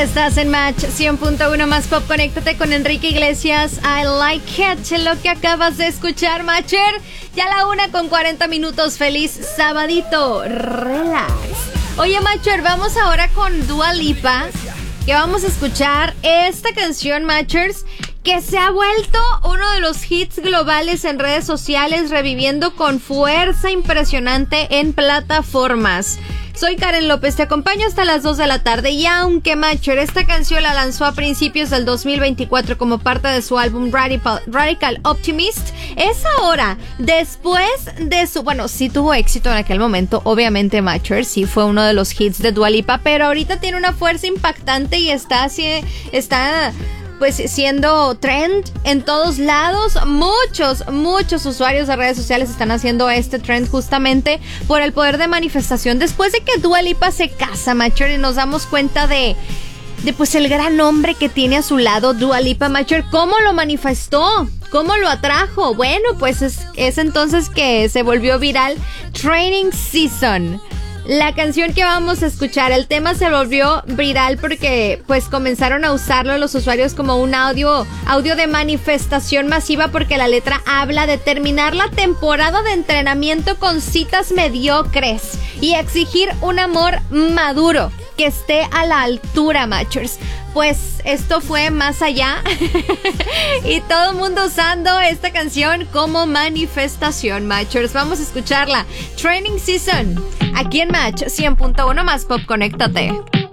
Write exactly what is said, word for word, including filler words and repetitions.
Estás en Match cien punto uno más Pop. Conéctate con Enrique Iglesias. I like it. Lo que acabas de escuchar, Matcher. Ya la una con cuarenta minutos. Feliz sabadito. Relax. Oye, Matcher, vamos ahora con Dua Lipa, que vamos a escuchar esta canción, Matchers, que se ha vuelto uno de los hits globales en redes sociales, reviviendo con fuerza impresionante en plataformas. Soy Karen López, te acompaño hasta las dos de la tarde y aunque Matcher esta canción la lanzó a principios del dos mil veinticuatro como parte de su álbum Radical, Radical Optimist, es ahora, después de su... Bueno, sí tuvo éxito en aquel momento, obviamente Matcher sí fue uno de los hits de Dua Lipa, pero ahorita tiene una fuerza impactante y está así, está... pues siendo trend en todos lados. Muchos, muchos usuarios de redes sociales están haciendo este trend justamente por el poder de manifestación. Después de que Dua Lipa se casa, Matcher, y nos damos cuenta de, de pues el gran hombre que tiene a su lado Dua Lipa, Matcher, ¿cómo lo manifestó? ¿Cómo lo atrajo? Bueno, pues es, es entonces que se volvió viral Training Season. La canción que vamos a escuchar, el tema se volvió viral porque pues comenzaron a usarlo los usuarios como un audio, audio de manifestación masiva, porque la letra habla de terminar la temporada de entrenamiento con citas mediocres y exigir un amor maduro que esté a la altura, Matchers. Pues esto fue más allá y todo el mundo usando esta canción como manifestación, Matchers. Vamos a escucharla. Training Season, aquí en Match cien punto uno más Pop. Conéctate.